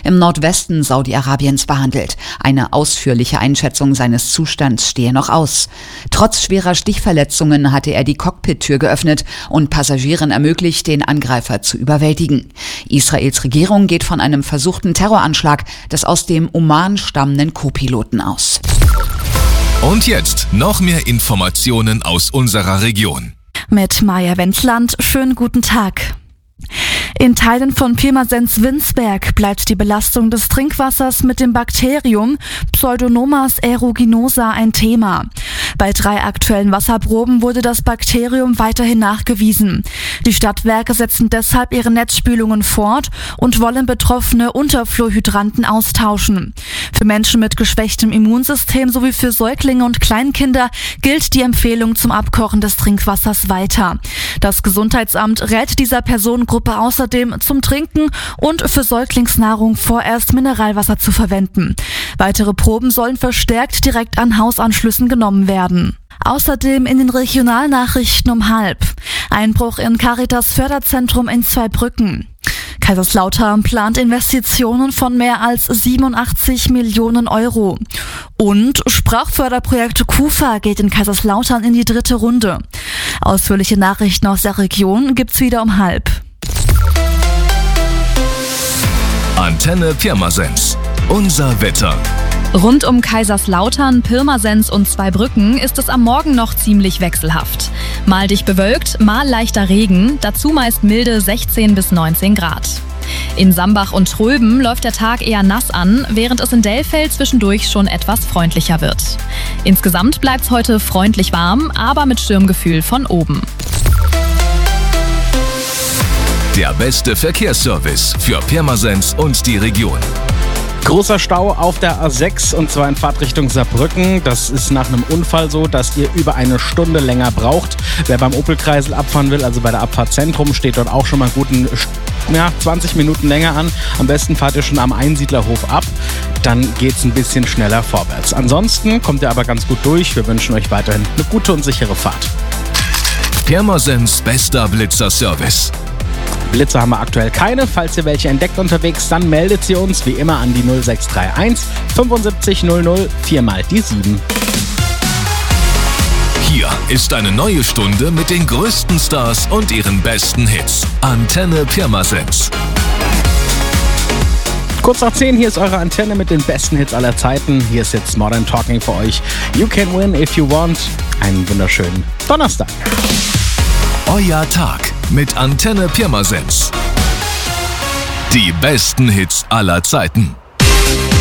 im Nordwesten Saudi-Arabiens behandelt. Eine ausführliche Einschätzung seines Zustands stehe noch aus. Trotz schwerer Stichverletzungen hatte er die Cockpit-Tür geöffnet und Passagieren ermöglicht, den Angreifer zu überwältigen. Israels Regierung geht von einem versuchten Terroranschlag des aus dem Oman stammenden Co-Piloten aus. Und jetzt noch mehr Informationen aus unserer Region. Mit Maja Wendland, schönen guten Tag. In Teilen von Pirmasens-Winsberg bleibt die Belastung des Trinkwassers mit dem Bakterium Pseudomonas aeruginosa ein Thema. Bei 3 aktuellen Wasserproben wurde das Bakterium weiterhin nachgewiesen. Die Stadtwerke setzen deshalb ihre Netzspülungen fort und wollen betroffene Unterfluorhydranten austauschen. Für Menschen mit geschwächtem Immunsystem sowie für Säuglinge und Kleinkinder gilt die Empfehlung zum Abkochen des Trinkwassers weiter. Das Gesundheitsamt rät dieser Personengruppe außerdem zum Trinken und für Säuglingsnahrung vorerst Mineralwasser zu verwenden. Weitere Proben sollen verstärkt direkt an Hausanschlüssen genommen werden. Außerdem in den Regionalnachrichten um 12:30. Einbruch in Caritas Förderzentrum in Zweibrücken. Kaiserslautern plant Investitionen von mehr als 87 Millionen Euro. Und Sprachförderprojekt KUFA geht in Kaiserslautern in die 3. Runde. Ausführliche Nachrichten aus der Region gibt's wieder um 12:30. Antenne Pirmasens. Unser Wetter. Rund um Kaiserslautern, Pirmasens und Zweibrücken ist es am Morgen noch ziemlich wechselhaft. Mal dicht bewölkt, mal leichter Regen, dazu meist milde 16 bis 19 Grad. In Sambach und Tröben läuft der Tag eher nass an, während es in Dellfeld zwischendurch schon etwas freundlicher wird. Insgesamt bleibt's heute freundlich warm, aber mit Sturmgefühl von oben. Der beste Verkehrsservice für Pirmasens und die Region. Großer Stau auf der A6 und zwar in Fahrtrichtung Saarbrücken. Das ist nach einem Unfall so, dass ihr über eine Stunde länger braucht. Wer beim Opel-Kreisel abfahren will, also bei der Abfahrt Zentrum, steht dort auch schon mal einen guten 20 Minuten länger an. Am besten fahrt ihr schon am Einsiedlerhof ab. Dann geht's ein bisschen schneller vorwärts. Ansonsten kommt ihr aber ganz gut durch. Wir wünschen euch weiterhin eine gute und sichere Fahrt. Pirmasens bester Blitzer-Service. Blitze haben wir aktuell keine. Falls ihr welche entdeckt unterwegs, dann meldet sie uns wie immer an die 0631 75 00 4 mal die 7. Hier ist eine neue Stunde mit den größten Stars und ihren besten Hits. Antenne Pirmasens. Kurz nach 10, hier ist eure Antenne mit den besten Hits aller Zeiten. Hier ist jetzt Modern Talking für euch. You can win if you want. Einen wunderschönen Donnerstag. Euer Tag mit Antenne Pirmasens. Die besten Hits aller Zeiten.